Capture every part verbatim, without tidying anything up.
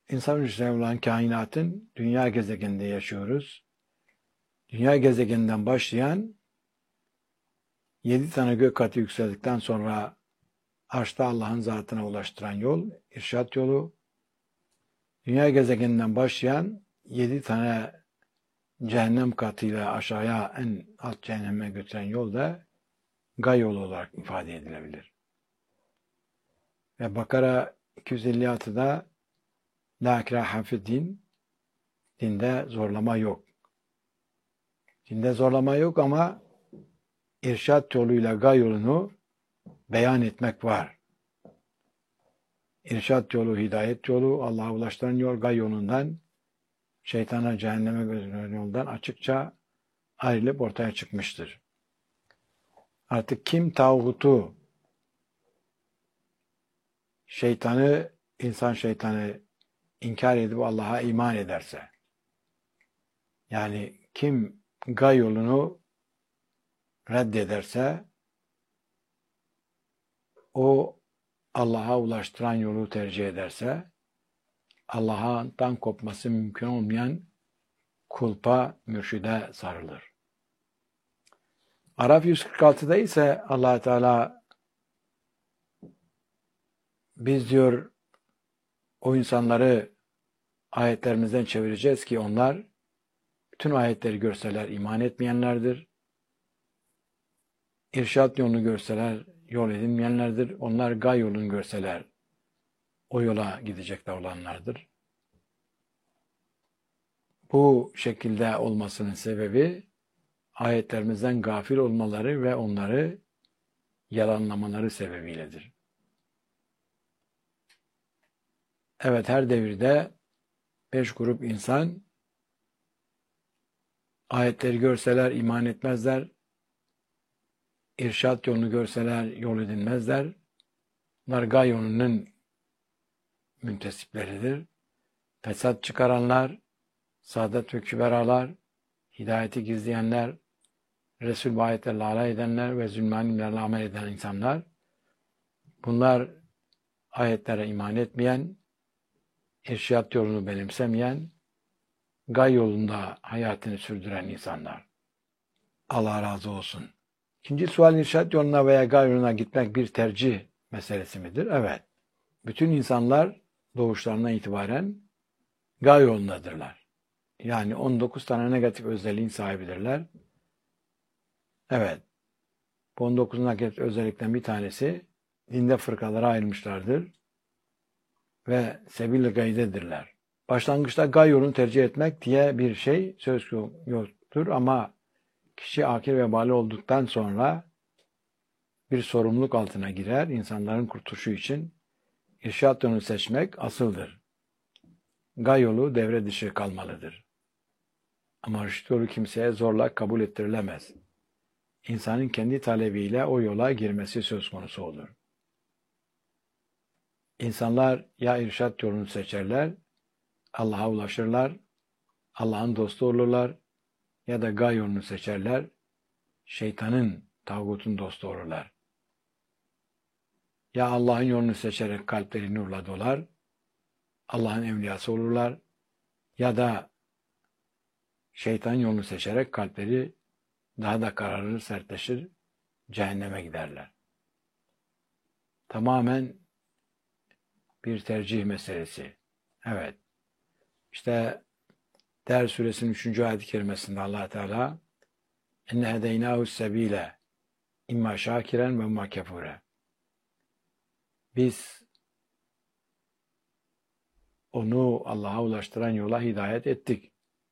İnsan hücresine olan kainatın dünya gezegeninde yaşıyoruz. Dünya gezegeninden başlayan yedi tane gök katı yükseldikten sonra arşta Allah'ın zatına ulaştıran yol, irşat yolu. Dünya gezegeninden başlayan yedi tane cehennem katıyla aşağıya en alt cehenneme götüren yol da gay yolu olarak ifade edilebilir. Ve Bakara iki yüz elli altıda La ikrahe fi'd-din, dinde zorlama yok. Dinde zorlama yok ama irşat yoluyla gay yolunu beyan etmek var. İrşat yolu, hidayet yolu, Allah'a ulaştıran yol, gay yolundan, şeytana, cehenneme götüren yoldan açıkça ayrılıp ortaya çıkmıştır. Artık kim tağutu, şeytanı, insan şeytanı inkar edip Allah'a iman ederse, yani kim gay yolunu reddederse, o Allah'a ulaştıran yolu tercih ederse, Allah'tan kopması mümkün olmayan kulpa, mürşide sarılır. Araf yüz kırk altıda ise Allah Teala biz diyor o insanları ayetlerimizden çevireceğiz ki onlar bütün ayetleri görseler iman etmeyenlerdir. İrşat yolunu görseler yol edinmeyenlerdir. Onlar gay yolunu görseler o yola gidecekler olanlardır. Bu şekilde olmasının sebebi ayetlerimizden gafil olmaları ve onları yalanlamaları sebebiyledir. Evet, her devirde beş grup insan ayetleri görseler iman etmezler, irşat yolunu görseler yol edinmezler. Bunlar gay yolunun müntesipleridir. Fesat çıkaranlar, saadet ve küberalar, hidayeti gizleyenler, Resul ve ayetlerle alay edenler ve zulmanimlerle amel eden insanlar, bunlar ayetlere iman etmeyen, irşat yolunu benimsemeyen, gay yolunda hayatını sürdüren insanlar. Allah razı olsun. İkinci sual, irşat yoluna veya gay yoluna gitmek bir tercih meselesi midir? Evet. Bütün insanlar doğuşlarından itibaren gay yolundadırlar. Yani on dokuz tane negatif özelliğin sahibidirler. Evet. Bu on dokuz negatif özellikten bir tanesi dinde fırkalara ayrılmışlardır ve sebil-i gaydedirler. Başlangıçta gay yolunu tercih etmek diye bir şey söz konusu yoktur ama kişi akil ve bâli olduktan sonra bir sorumluluk altına girer. İnsanların kurtuluşu için irşat yolunu seçmek asıldır. Gay yolu devre dışı kalmalıdır. Ama irşat yolu kimseye zorla kabul ettirilemez. İnsanın kendi talebiyle o yola girmesi söz konusu olur. İnsanlar ya irşat yolunu seçerler, Allah'a ulaşırlar, Allah'ın dostu olurlar ya da gay yolunu seçerler, şeytanın, tağutun dostu olurlar. Ya Allah'ın yolunu seçerek kalpleri nurla dolar, Allah'ın evliyası olurlar ya da şeytan yolunu seçerek kalpleri daha da kararır, sertleşir, cehenneme giderler. Tamamen bir tercih meselesi. Evet. İşte Değer suresinin üçüncü ayet-i kerimesinde Allah Teala "İnne hedeynahu sebile imma şakiren ve imma kefure." Biz onu Allah'a ulaştıran yola hidayet ettik.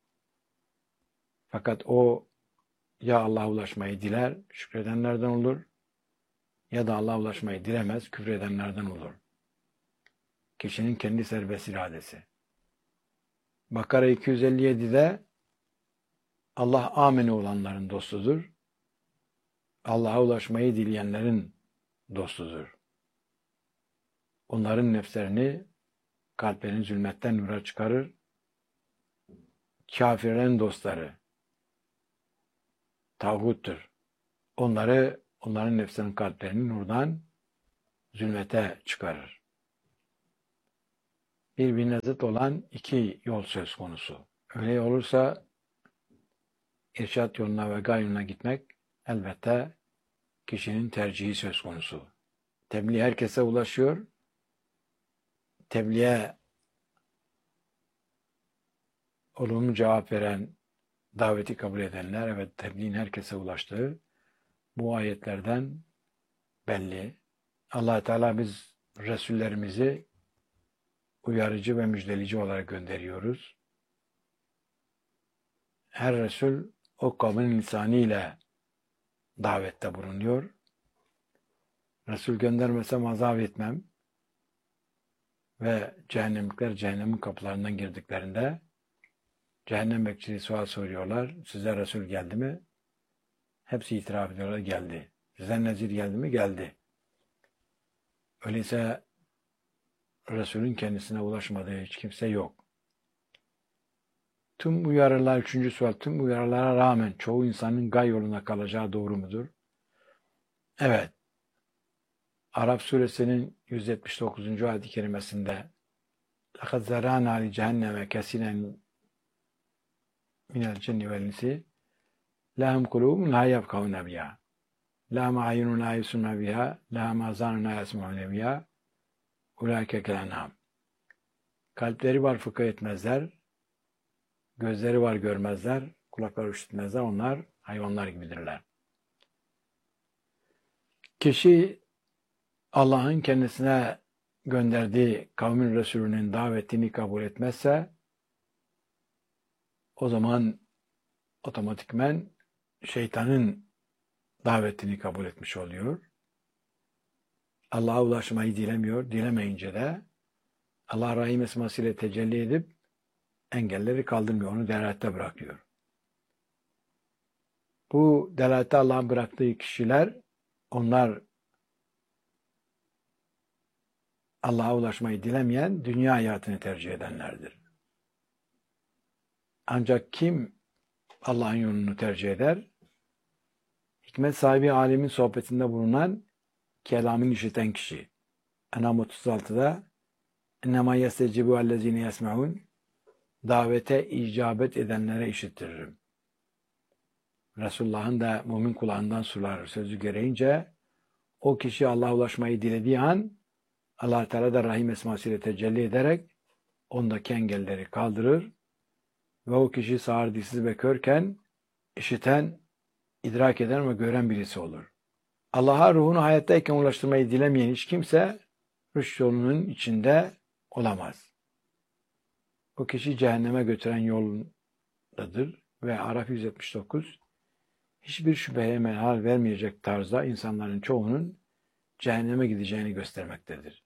Fakat o ya Allah'a ulaşmayı diler, şükredenlerden olur, ya da Allah'a ulaşmayı dilemez, küfredenlerden olur. Kişinin kendi serbest iradesi. Bakara iki yüz elli yedide Allah ameni olanların dostudur. Allah'a ulaşmayı dileyenlerin dostudur. Onların nefslerini, kalplerini zulmetten nura çıkarır. Kafirlerin dostları tağuttur. Onları, onların nefsinin kalplerini nurdan zulmete çıkarır. birbirine zıt olan iki yol söz konusu. Öyle olursa irşat yoluna ve gay yoluna gitmek elbette kişinin tercihi söz konusu. Tebliğ herkese ulaşıyor. Tebliğe olumlu cevap veren, daveti kabul edenler, evet tebliğin herkese ulaştığı bu ayetlerden belli. Allah Teala biz Resullerimizi uyarıcı ve müjdelici olarak gönderiyoruz. Her Resul o kavmin lisanıyla davette bulunuyor. Resul göndermesem azap etmem ve cehennemlikler cehennemin kapılarından girdiklerinde cehennem bekçisi sual soruyorlar. Size Resul geldi mi? Hepsi itiraf ediyorlar, geldi. Size nezir geldi mi? Geldi. Öyleyse Resulün kendisine ulaşmadığı hiç kimse yok. Tüm uyarılar, üçüncü sual, tüm uyarılara rağmen çoğu insanın gay yoluna kalacağı doğru mudur? Evet. Araf suresinin yüz yetmiş dokuzuncu ayet-i kerimesinde لَقَدْ زَرَانَا لِجَهَنَّمَ كَثِيرًا مِنَ الْجِنِّ وَالْإِنسِ لَهُمْ قُلُوبٌ لَا يَفْقَهُونَ بِهَا لَهُمْ أَعْيُنٌ لَا يُبْصِرُونَ بِهَا لَهُمْ آذَانٌ لَا يَسْمَعُونَ بِهَا أُولَٰئِكَ كَالْأَنْعَامِ. Kalpleri var fıkıh etmezler, gözleri var görmezler, kulakları işitmezler, onlar hayvanlar gibidirler. Kişi Allah'ın kendisine gönderdiği kavmin Resulünün davetini kabul etmezse o zaman otomatikmen şeytanın davetini kabul etmiş oluyor. Allah'a ulaşmayı dilemiyor. Dilemeyince de Allah Rahim esmasıyla tecelli edip engelleri kaldırmıyor. Onu delalette bırakıyor. Bu delalette Allah'ın bıraktığı kişiler, onlar Allah'a ulaşmayı dilemeyen, dünya hayatını tercih edenlerdir. Ancak kim Allah'ın yolunu tercih eder? Hikmet sahibi alimin sohbetinde bulunan, kelamını işiten kişi. Enam otuz altıda اِنَّمَا يَسْتَجِبُ اَلَّذ۪ينَ يَسْمَعُونَ davete icabet edenlere işittiririm. Resulullah'ın da mümin kulağından sular sözü gereğince o kişi Allah'a ulaşmayı dilediği an Allah Teala da Rahim esmasıyla tecelli ederek ondaki engelleri kaldırır ve o kişi sağır, dilsiz ve körken işiten, idrak eden ve gören birisi olur. Allah'a ruhunu hayattayken ulaştırmayı dilemeyen hiç kimse rüşt yolunun içinde olamaz. O kişi cehenneme götüren yoldadır ve Araf yüz yetmiş dokuz hiçbir şüpheye mehal vermeyecek tarzda insanların çoğunun cehenneme gideceğini göstermektedir.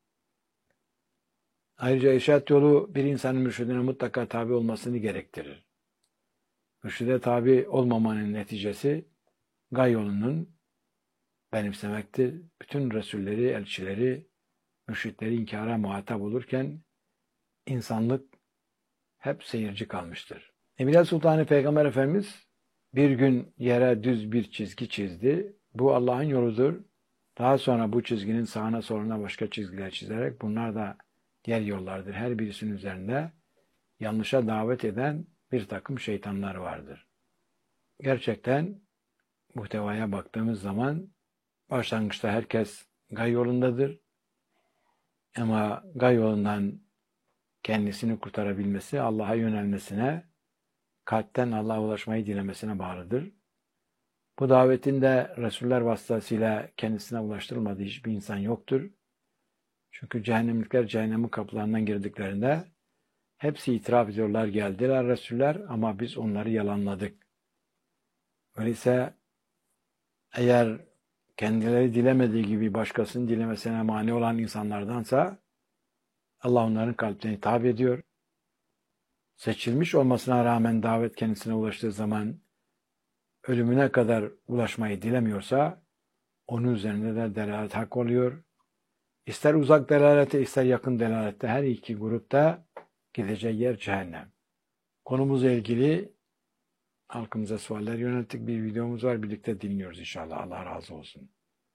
Ayrıca irşat yolu bir insanın mürşidine mutlaka tabi olmasını gerektirir. Mürşide tabi olmamanın neticesi gay yolunun benimsemektir. Bütün Resulleri, elçileri, mürşitleri inkara muhatap olurken insanlık hep seyirci kalmıştır. Enbiya Sultanı Peygamber Efendimiz bir gün yere düz bir çizgi çizdi. Bu Allah'ın yoludur. Daha sonra bu çizginin sağına soluna başka çizgiler çizerek bunlar da diğer yollardır. Her birisinin üzerinde yanlışa davet eden bir takım şeytanlar vardır. Gerçekten muhtevaya baktığımız zaman başlangıçta herkes gay yolundadır. Ama gay yolundan kendisini kurtarabilmesi, Allah'a yönelmesine, kalpten Allah'a ulaşmayı dilemesine bağlıdır. Bu davetin de Resuller vasıtasıyla kendisine ulaştırılmadığı hiçbir insan yoktur. Çünkü cehennemlikler cehennemin kapılarından girdiklerinde hepsi itiraf ediyorlar, geldiler Resuller ama biz onları yalanladık. Öyleyse eğer kendileri dilemediği gibi başkasının dilemesine mani olan insanlardansa Allah onların kalplerine hitap ediyor. Seçilmiş olmasına rağmen davet kendisine ulaştığı zaman ölümüne kadar ulaşmayı dilemiyorsa onun üzerinde de delalet hak oluyor. İster uzak delalette ister yakın delalette her iki grupta gideceği yer cehennem. Konumuzla ilgili halkımıza sualler yönelttik bir videomuz var. Birlikte dinliyoruz inşallah. Allah razı olsun.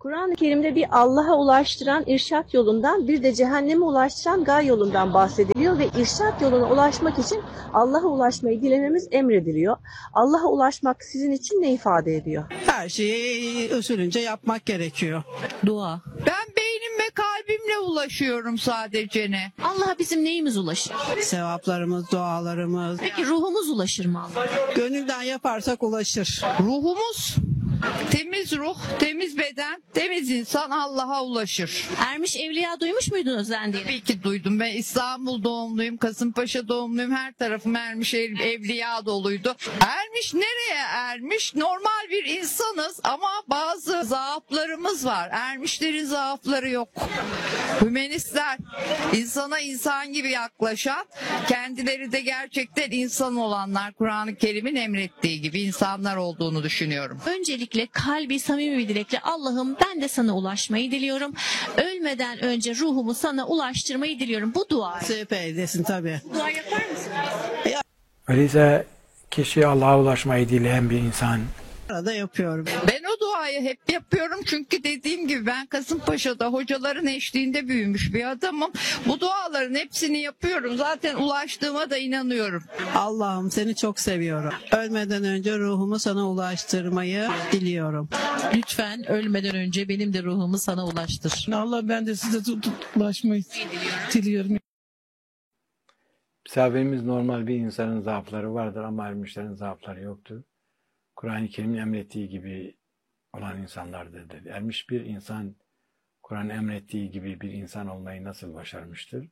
Kur'an-ı Kerim'de bir Allah'a ulaştıran irşat yolundan, bir de cehenneme ulaştıran gay yolundan bahsediliyor ve irşat yoluna ulaşmak için Allah'a ulaşmayı dilememiz emrediliyor. Allah'a ulaşmak sizin için ne ifade ediyor? Her şeyi usulünce yapmak gerekiyor. Dua. Ben beynim ve kalbimle ulaşıyorum sadece ne? Allah'a bizim neyimiz ulaşır? Sevaplarımız, dualarımız. Peki ruhumuz ulaşır mı Allah'a? Gönülden yaparsak ulaşır. Ruhumuz, temiz ruh, temiz beden, temiz insan Allah'a ulaşır. Ermiş Evliya duymuş muydun özendiğini? Tabii ki duydum. Ben İstanbul doğumluyum, Kasımpaşa doğumluyum. Her tarafım Ermiş ev- Evliya doluydu. Ermiş nereye ermiş? Normal bir insanız ama bazı zaaflarımız var. Ermişlerin zaafları yok. Hümanistler, insana insan gibi yaklaşan, kendileri de gerçekten insan olanlar, Kur'an-ı Kerim'in emrettiği gibi insanlar olduğunu düşünüyorum. Öncelikle kalbi samimi bir dilekle Allah'ım ben de sana ulaşmayı diliyorum. Ölmeden önce ruhumu sana ulaştırmayı diliyorum. Bu dua. Sebep eylesin tabii. Dua yapar mısın? Öyleyse kişi Allah'a ulaşmayı dileyen bir insan Arada yapıyorum. Ben o duayı hep yapıyorum çünkü dediğim gibi ben Kasımpaşa'da hocaların eşliğinde büyümüş bir adamım. Bu duaların hepsini yapıyorum. Zaten ulaştığıma da inanıyorum. Allah'ım seni çok seviyorum. Ölmeden önce ruhumu sana ulaştırmayı diliyorum. Lütfen ölmeden önce benim de ruhumu sana ulaştır. Allah ben de size tut- tut- ulaşmayı diliyorum. misafirimiz normal bir insanın zaafları vardır ama ermişlerin zaafları yoktur. Kur'an-ı Kerim'in emrettiği gibi olan insanlardır dedi. Ermiş bir insan Kur'an'ın emrettiği gibi bir insan olmayı nasıl başarmıştır?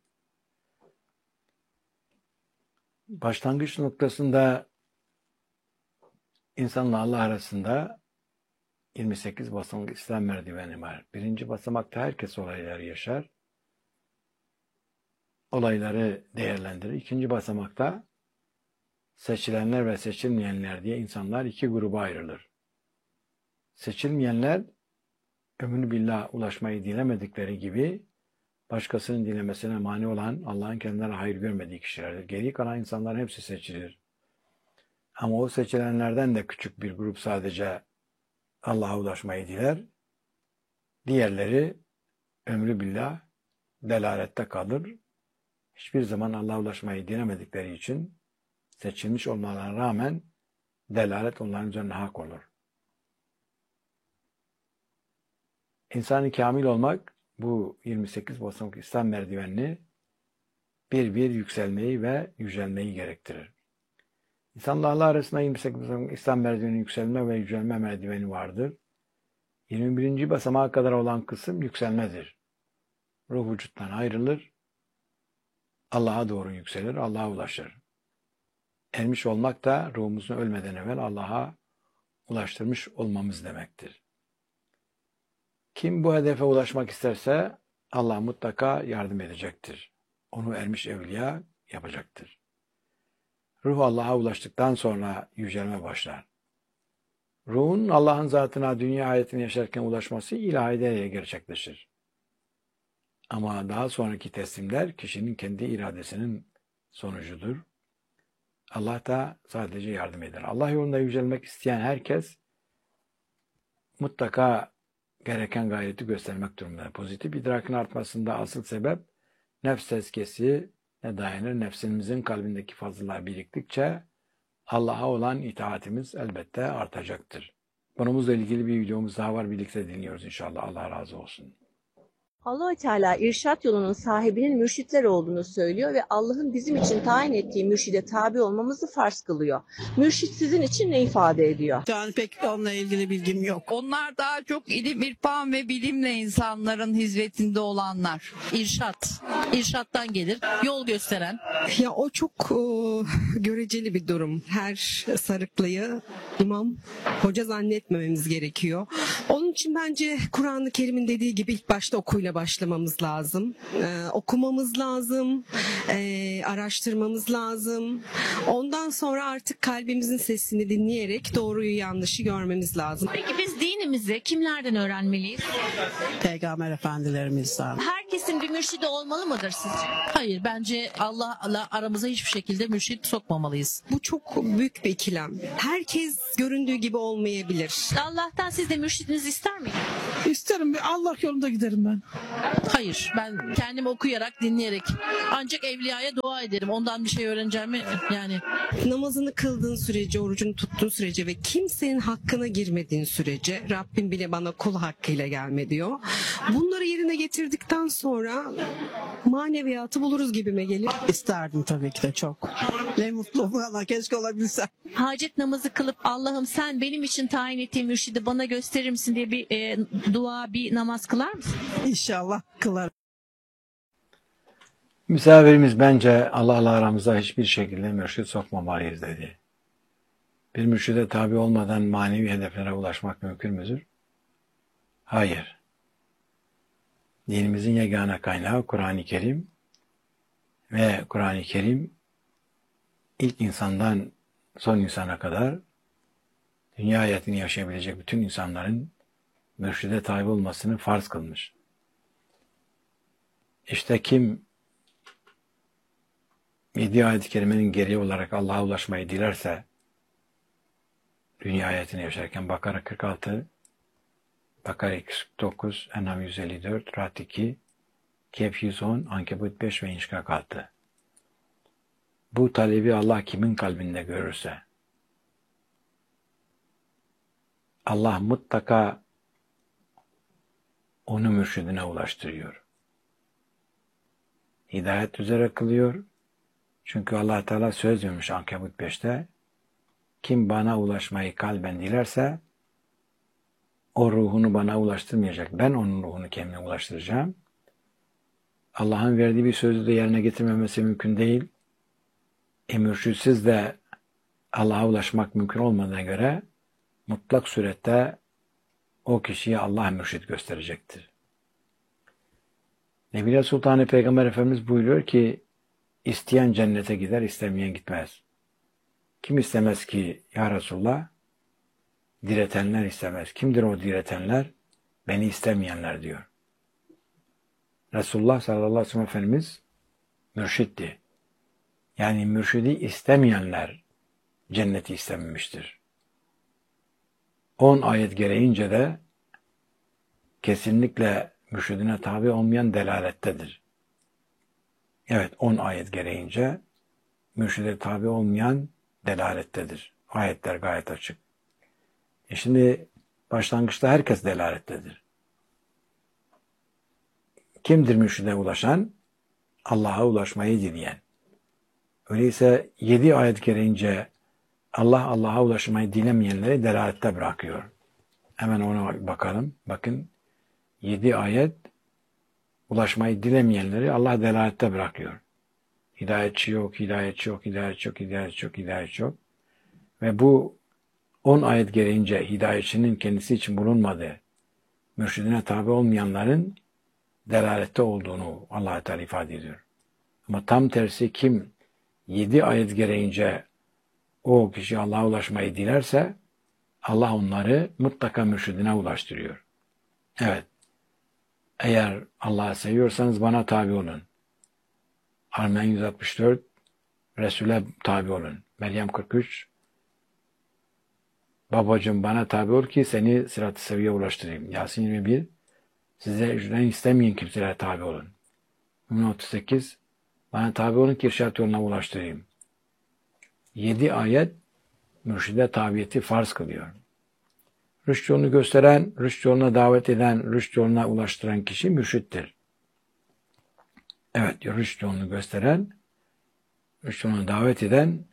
Başlangıç noktasında insanla Allah arasında yirmi sekiz basamak İslam merdiveni var. Birinci basamakta herkes olayları yaşar. Olayları değerlendirir. İkinci basamakta seçilenler ve seçilmeyenler diye insanlar iki gruba ayrılır. Seçilmeyenler ömrü billah ulaşmayı dilemedikleri gibi başkasının dilemesine mani olan Allah'ın kendilerine hayır görmediği kişilerdir. Geri kalan insanların hepsi seçilir. Ama o seçilenlerden de küçük bir grup sadece Allah'a ulaşmayı diler. Diğerleri ömrü billah delalette kalır. Hiçbir zaman Allah'a ulaşmayı dilemedikleri için seçilmiş olmalarına rağmen delalet onların üzerine hak olur. İnsan-ı kamil olmak bu yirmi sekiz basamak İslam merdivenini bir bir yükselmeyi ve yücelmeyi gerektirir. İnsanla Allah arasında yirmi sekiz basamak İslam merdiveni yükselme ve yücelme merdiveni vardır. yirmi birinci basamağa kadar olan kısım yükselmedir. Ruh vücuttan ayrılır, Allah'a doğru yükselir, Allah'a ulaşır. Ermiş olmak da ruhumuzun ölmeden evvel Allah'a ulaştırmış olmamız demektir. Kim bu hedefe ulaşmak isterse Allah mutlaka yardım edecektir. Onu ermiş evliya yapacaktır. Ruh Allah'a ulaştıktan sonra yücelme başlar. Ruhun Allah'ın zatına dünya hayatını yaşarken ulaşması ilahide gerçekleşir. Ama daha sonraki teslimler kişinin kendi iradesinin sonucudur. Allah da sadece yardım eder. Allah yolunda yücelmek isteyen herkes mutlaka gereken gayreti göstermek durumunda. Pozitif idrakın artmasında asıl sebep nefs tezkiyesi ne dayanır? Nefsimizin kalbindeki fazlalar biriktikçe Allah'a olan itaatimiz elbette artacaktır. Konumuzla ilgili bir videomuz daha var. Birlikte dinliyoruz inşallah. Allah razı olsun. Allah-u Teala irşat yolunun sahibinin mürşitler olduğunu söylüyor ve Allah'ın bizim için tayin ettiği mürşide tabi olmamızı farz kılıyor. Mürşit sizin için ne ifade ediyor? Şu an pek onunla ilgili bilgim yok. Onlar daha çok ilim, irfan ve bilimle insanların hizmetinde olanlar. İrşat. İrşattan gelir. Yol gösteren. Ya o çok e, göreceli bir durum. Her sarıklıyı imam, hoca zannetmememiz gerekiyor. Onun için bence Kur'an-ı Kerim'in dediği gibi ilk başta okuyla başlamamız lazım. Ee, okumamız lazım, e, araştırmamız lazım. Ondan sonra artık kalbimizin sesini dinleyerek doğruyu yanlışı görmemiz lazım. Peki biz dinimizi kimlerden öğrenmeliyiz? Peygamber efendilerimizden. Herkesin bir mürşidi olmalı mıdır sizce? Hayır, bence Allah'la aramıza hiçbir şekilde mürşit sokmamalıyız. Bu çok büyük bir ikilem. Herkes göründüğü gibi olmayabilir. Allah'tan siz de mürşidinizi ister miydiniz? İsterim, bir Allah yolunda giderim ben. Hayır, ben kendim okuyarak, dinleyerek ancak evliyaya dua ederim. Ondan bir şey öğreneceğimi yani. Namazını kıldığın sürece, orucunu tuttuğun sürece ve kimsenin hakkına girmediğin sürece Rabbim bile bana kul hakkıyla gelme diyor. Bunları yerine getirdikten sonra maneviyatı buluruz gibime gelir. İsterdim tabii ki de çok. Ne mutlu bana, keşke olabilsem. Hacet namazı kılıp Allah'ım sen benim için tayin ettiğin mürşidi bana gösterir misin diye bir e, dua, bir namaz kılar mısın? İnşallah kılarım. Misafirimiz bence Allah'la aramıza hiçbir şekilde mürşit sokmamalıyız dedi. Bir mürşide tabi olmadan manevi hedeflere ulaşmak mümkün müdür? Hayır. Dinimizin yegane kaynağı Kur'an-ı Kerim ve Kur'an-ı Kerim ilk insandan son insana kadar dünya hayatını yaşayabilecek bütün insanların mürşide tabi olmasını farz kılmış. İşte kim yedi ayet-i kerimenin gereği olarak Allah'a ulaşmayı dilerse dünya hayatını yaşarken Bakara kırk altı, Bakara iki yüz kırk dokuz, En'am yüz elli dört, Ra'd iki, Kehf yüz on, Ankebut beş ve İnşirah kırk altı. Bu talebi Allah kimin kalbinde görürse Allah mutlaka onu mürşidine ulaştırıyor. Hidayet üzere kılıyor. Çünkü Allah Teala söz vermiş Ankebut beşte. Kim bana ulaşmayı kalben dilerse o ruhunu bana ulaştırmayacak. Ben onun ruhunu kendime ulaştıracağım. Allah'ın verdiği bir sözü de yerine getirmemesi mümkün değil. E mürşitsiz de Allah'a ulaşmak mümkün olmadığına göre mutlak surette o kişiye Allah mürşid gösterecektir. Nebiler Sultanı Peygamber Efendimiz buyuruyor ki isteyen cennete gider, istemeyen gitmez. Kim istemez ki ya Resulullah? Diretenler istemez. Kimdir o diretenler? Beni istemeyenler diyor. Resulullah sallallahu aleyhi ve sellem Efendimiz mürşitti. Yani mürşidi istemeyenler cenneti istememiştir. On ayet gereğince de kesinlikle mürşidine tabi olmayan delalettedir. Evet, on ayet gereğince mürşide tabi olmayan delalettedir. Ayetler gayet açık. E şimdi başlangıçta herkes delalettedir. Kimdir mürşide ulaşan? Allah'a ulaşmayı dileyen. Öyleyse yedi ayet gereğince Allah Allah'a ulaşmayı dilemeyenleri delalette bırakıyor. Hemen ona bakalım. Bakın yedi ayet ulaşmayı dilemeyenleri Allah delalette bırakıyor. Hidayetçi yok, hidayetçi yok, hidayetçi yok, hidayetçi yok, hidayetçi yok. Ve bu on ayet gereğince hidayetçinin kendisi için bulunmadığı, mürşidine tabi olmayanların delalette olduğunu Allah Teala ifade ediyor. Ama tam tersi kim yedi ayet gereğince o kişi Allah'a ulaşmayı dilerse Allah onları mutlaka mürşidine ulaştırıyor. Evet. Eğer Allah'ı seviyorsanız bana tabi olun. Armen yüz altmış dört Resul'e tabi olun. Meryem kırk üç babacığım bana tabi ol ki seni sırat-ı seviye ulaştırayım. Yasin yirmi bir size ücretten istemeyin kimselere tabi olun. Mümin otuz sekiz bana tabi olun ki irşat yoluna ulaştırayım. Yedi ayet mürşide tabiyeti farz kılıyor. Rüşt yolunu gösteren, rüşt yoluna davet eden, rüşt yoluna ulaştıran kişi mürşittir. Evet, rüşt yolunu gösteren, rüşt yoluna davet eden,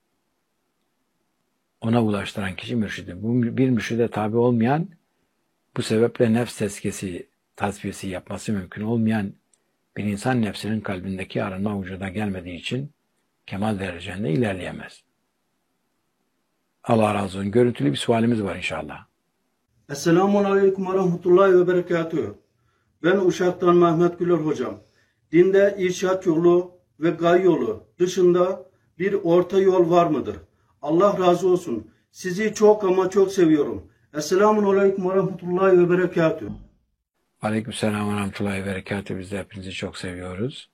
ona ulaştıran kişi mürşittir. Bu bir mürşide tabi olmayan, bu sebeple nefs tezkiyesi, tasfiyesi yapması mümkün olmayan bir insan nefsinin kalbindeki arınma vücuda gelmediği için kemal derecesinde ilerleyemez. Allah razı olsun. Görüntülü bir sualimiz var inşallah. Esselamun Aleyküm ve Rahmetullahi ve Berekatuhu. Ben Uşak'tan Mehmet Güler hocam. Dinde irşat yolu ve gay yolu dışında bir orta yol var mıdır? Allah razı olsun. Sizi çok ama çok seviyorum. Esselamun Aleyküm ve Rahmetullahi ve Berekatuhu. Aleykümselam ve Rahmetullahi ve Berekatuhu. Biz de hepinizi çok seviyoruz.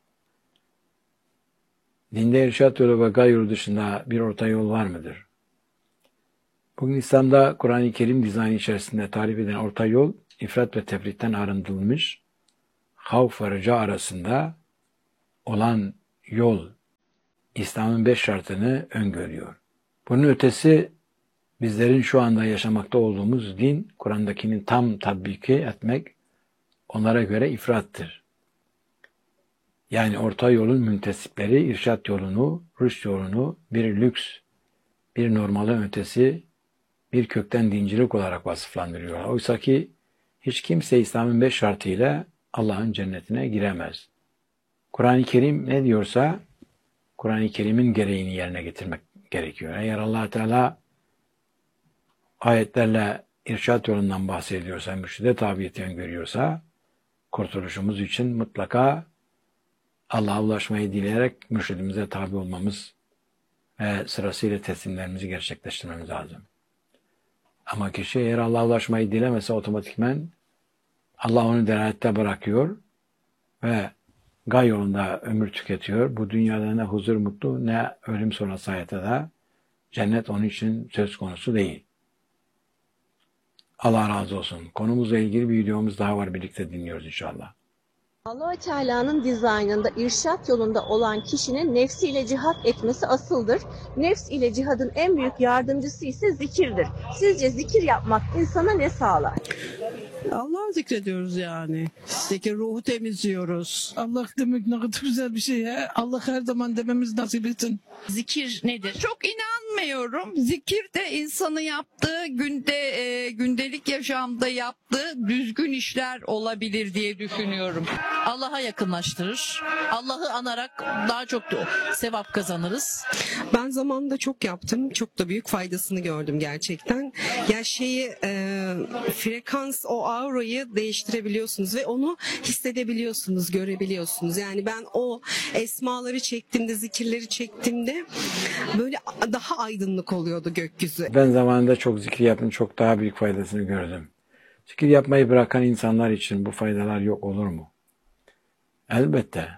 Dinde irşat yolu ve gay yolu dışında bir orta yol var mıdır? Bugün İslam'da Kur'an-ı Kerim dizaynı içerisinde tarif edilen orta yol ifrat ve tefritten arındırılmış, havf ve rıca arasında olan yol, İslam'ın beş şartını öngörüyor. Bunun ötesi, bizlerin şu anda yaşamakta olduğumuz din, Kur'an'dakinin tam tatbiki etmek, onlara göre ifrattır. Yani orta yolun müntesipleri, irşat yolunu, rüşt yolunu bir lüks, bir normalin ötesi, bir kökten dincilik olarak vasıflandırıyorlar. Oysa ki hiç kimse İslam'ın beş şartıyla Allah'ın cennetine giremez. Kur'an-ı Kerim ne diyorsa, Kur'an-ı Kerim'in gereğini yerine getirmek gerekiyor. Eğer Allah Teala ayetlerle irşat yolundan bahsediyorsa, mürşide tabiyeti öngörüyorsa, kurtuluşumuz için mutlaka Allah'a ulaşmayı dileyerek mürşidimize tabi olmamız ve sırasıyla teslimlerimizi gerçekleştirmemiz lazım. Ama kişi eğer Allah'a ulaşmayı dilemese otomatikmen Allah onu delalette bırakıyor ve gay yolunda ömür tüketiyor. Bu dünyada ne huzur mutlu ne ölüm sonrası hayatta da cennet onun için söz konusu değil. Allah razı olsun. Konumuzla ilgili bir videomuz daha var. Birlikte dinliyoruz inşallah. Allah-u Teala'nın dizaynında irşat yolunda olan kişinin nefsiyle cihat etmesi asıldır. Nefs ile cihadın en büyük yardımcısı ise zikirdir. Sizce zikir yapmak insana ne sağlar? Allah'ı zikrediyoruz yani. Zikir ruhu temizliyoruz. Allah demek ne kadar güzel bir şey ya. Allah her zaman dememiz nasip etsin. Zikir nedir? Çok inanmıyorum. Zikir de insanı yaptığı günde e, gündelik yaşamda yaptığı düzgün işler olabilir diye düşünüyorum. Allah'a yakınlaştırır. Allah'ı anarak daha çok sevap kazanırız. Ben zamanında çok yaptım. Çok da büyük faydasını gördüm gerçekten. Ya şeyi e, frekans, o aurayı değiştirebiliyorsunuz ve onu hissedebiliyorsunuz, görebiliyorsunuz. Yani ben o esmaları çektiğimde, zikirleri çektiğimde böyle daha aydınlık oluyordu gökyüzü. Ben zamanında çok zikir yaptım, çok daha büyük faydasını gördüm. Zikir yapmayı bırakan insanlar için bu faydalar yok olur mu? Elbette.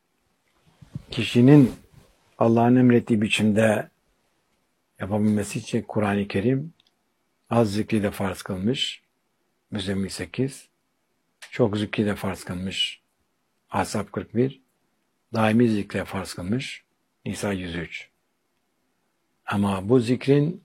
Kişinin Allah'ın emrettiği biçimde yapabilmesi için Kur'an-ı Kerim az zikri de farz kılmış. Müzzemmil sekiz. Çok zikri de farz kılmış. Ahzab kırk bir. Daimi zikre farz kılmış. Nisa yüz üç. Ama bu zikrin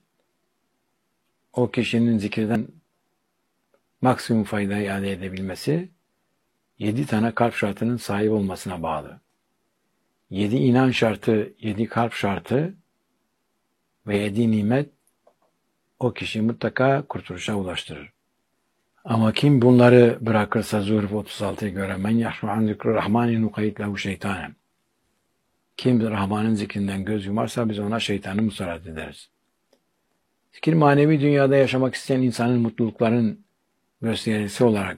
o kişinin zikirden maksimum faydayı elde edebilmesi yedi tane kalp şartının sahip olmasına bağlı. Yedi inan şartı, yedi kalp şartı ve yedi nimet o kişiyi mutlaka kurtuluşa ulaştırır. Ama kim bunları bırakırsa Zuhruf otuz altıyı göre men yahşu an zikri rahmani nukayit lehu şeytanem. Kim Rahman'ın zikrinden göz yumarsa biz ona şeytanı musallat ederiz. Zikir manevi dünyada yaşamak isteyen insanın mutlulukların gösterisi olarak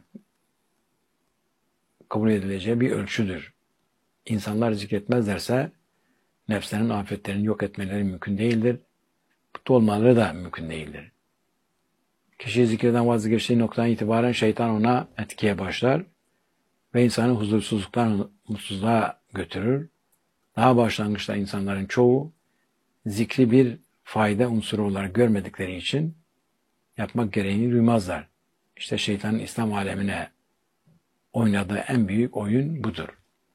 kabul edileceği bir ölçüdür. İnsanlar zikretmezlerse nefslerinin afetlerini yok etmeleri mümkün değildir. Mutlu olmaları da mümkün değildir. Kişi zikirden vazgeçtiği noktadan itibaren şeytan ona etkiye başlar ve insanı huzursuzluktan mutsuzluğa götürür. Daha başlangıçta insanların çoğu zikri bir fayda unsuru olarak görmedikleri için yapmak gereğini duymazlar. İşte şeytanın İslam alemine oynadığı en büyük oyun budur.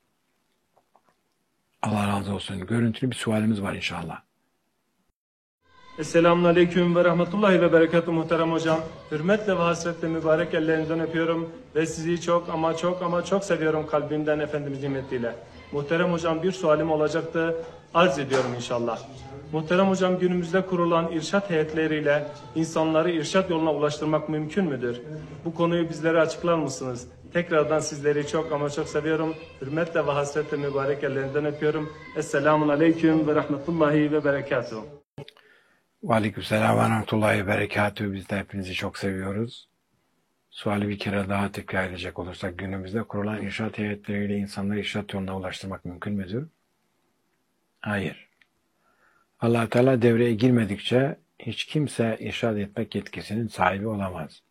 Allah razı olsun. Görüntülü bir sualimiz var inşallah. Esselamun Aleyküm ve Rahmetullahi ve Berekatuhu muhterem hocam. Hürmetle ve hasretle mübarek ellerinden öpüyorum ve sizi çok ama çok ama çok seviyorum kalbimden Efendimiz nimetiyle. Muhterem hocam bir sualim olacaktı. Arz ediyorum inşallah. Muhterem hocam günümüzde kurulan irşat heyetleriyle insanları irşat yoluna ulaştırmak mümkün müdür? Bu konuyu bizlere açıklar mısınız? Tekrardan sizleri çok ama çok seviyorum. Hürmetle ve hasretle mübarek ellerinden öpüyorum. Esselamun Aleyküm ve Rahmetullahi ve Berekatuhu. Ve aleykümselam ve rahmetullahi ve berekatühü. Biz de hepinizi çok seviyoruz. Suali bir kere daha tekrar edecek olursak günümüzde kurulan irşat heyetleriyle insanları irşat yoluna ulaştırmak mümkün müdür? Hayır. Allah Teala devreye girmedikçe hiç kimse irşad etmek yetkisinin sahibi olamaz.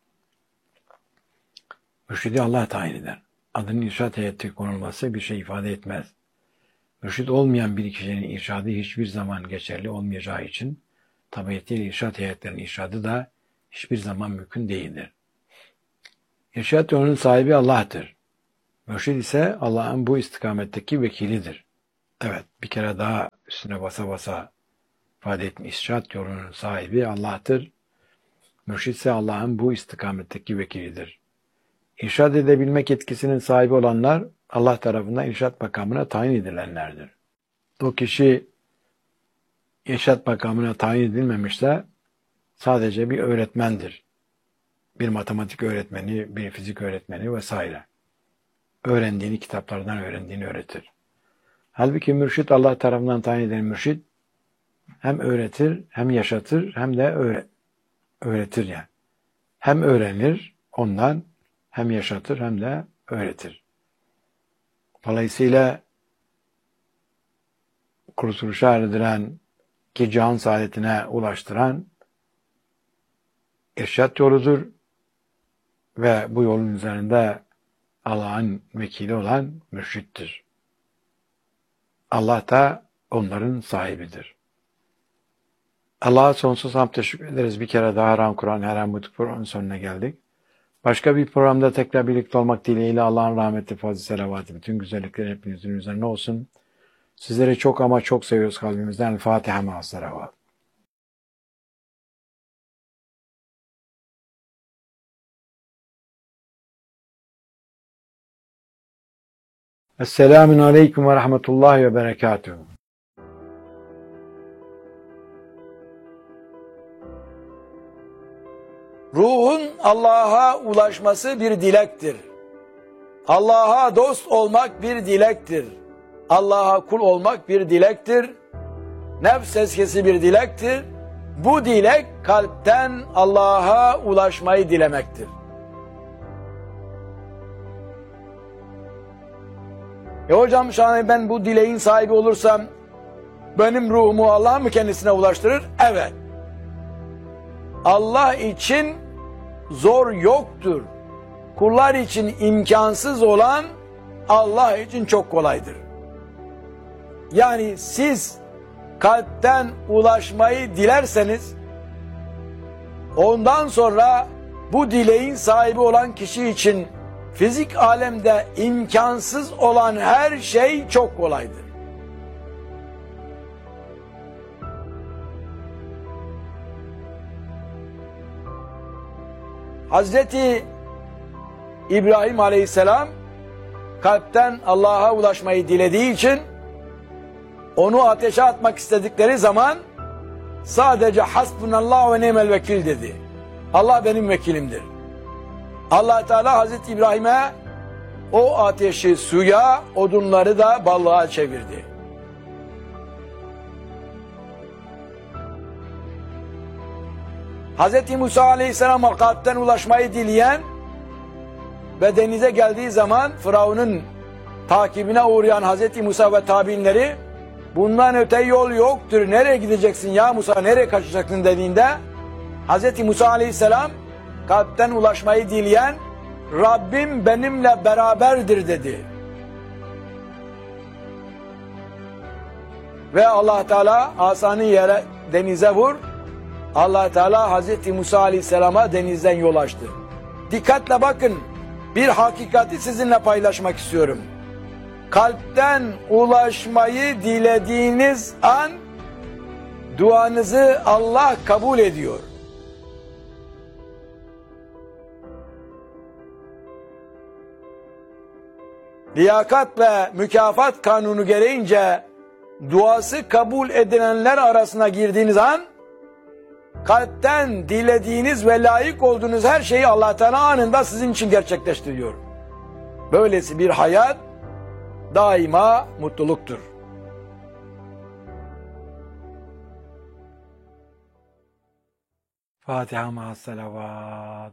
Mürşidi Allah tayin eder. Adının irşat heyeti konulması bir şey ifade etmez. Mürşid olmayan bir kişinin irşadı hiçbir zaman geçerli olmayacağı için tabiatiyle irşat heyetlerinin irşadı da hiçbir zaman mümkün değildir. İrşad yolunun sahibi Allah'tır. Mürşid ise Allah'ın bu istikametteki vekilidir. Evet, bir kere daha üstüne basa basa ifade etmiş. İrşad yolunun sahibi Allah'tır. Mürşid ise Allah'ın bu istikametteki vekilidir. İrşad edebilmek etkisinin sahibi olanlar Allah tarafından irşad makamına tayin edilenlerdir. O kişi irşad makamına tayin edilmemişse sadece bir öğretmendir. Bir matematik öğretmeni, bir fizik öğretmeni vesaire. Öğrendiğini kitaplardan öğrendiğini öğretir. Halbuki mürşid Allah tarafından tayin edilen mürşid hem öğretir, hem yaşatır, hem de öğre öğretir yani. Hem öğrenir ondan, hem yaşatır, hem de öğretir. Dolayısıyla kurtuluşa erdiren, ki can saadetine ulaştıran irşad yoludur ve bu yolun üzerinde Allah'ın vekili olan mürşittir. Allah da onların sahibidir. Allah'a sonsuz hamd teşekkür ederiz. Bir kere daha Ram Kur'an Herem Butik programının sonuna geldik. Başka bir programda tekrar birlikte olmak dileğiyle Allah'ın rahmeti, fazl-ı selavatı, bütün güzellikler hepinizin üzerine olsun. Sizleri çok ama çok seviyoruz kalbimizden. Fatiha ma'as selavat. Esselamun aleyküm ve rahmetullahi ve berekatuhu. Ruhun Allah'a ulaşması bir dilektir. Allah'a dost olmak bir dilektir. Allah'a kul olmak bir dilektir. Nefs tezkiyesi bir dilektir. Bu dilek kalpten Allah'a ulaşmayı dilemektir. E hocam şahane ben bu dileğin sahibi olursam benim ruhumu Allah mı kendisine ulaştırır? Evet. Allah için zor yoktur. Kullar için imkansız olan Allah için çok kolaydır. Yani siz kalpten ulaşmayı dilerseniz ondan sonra bu dileğin sahibi olan kişi için fizik alemde imkansız olan her şey çok kolaydır. Hazreti İbrahim Aleyhisselam kalpten Allah'a ulaşmayı dilediği için onu ateşe atmak istedikleri zaman sadece hasbunallah ve ni'mel vekil dedi. Allah benim vekilimdir. Allah Teala Hazreti İbrahim'e o ateşi suya, odunları da balığa çevirdi. Hazreti Musa Aleyhisselam'a kalpten ulaşmayı dileyen ve denize geldiği zaman Firavun'un takibine uğrayan Hazreti Musa ve tabiinleri bundan öte yol yoktur. Nereye gideceksin ya Musa, nereye kaçacaksın dediğinde Hazreti Musa Aleyhisselam kalpten ulaşmayı dileyen Rabbim benimle beraberdir dedi. Ve Allah Teala asanı yere denize vur. Allah Teala Hazreti Musa Aleyhisselam'a denizden yol açtı. Dikkatle bakın, bir hakikati sizinle paylaşmak istiyorum. Kalpten ulaşmayı dilediğiniz an duanızı Allah kabul ediyor. Liyakat ve mükafat kanunu gereğince duası kabul edilenler arasına girdiğiniz an kalpten dilediğiniz ve layık olduğunuz her şeyi Allah Teala anında sizin için gerçekleştiriyor. Böylesi bir hayat daima mutluluktur. Fatiha ma'as selavat.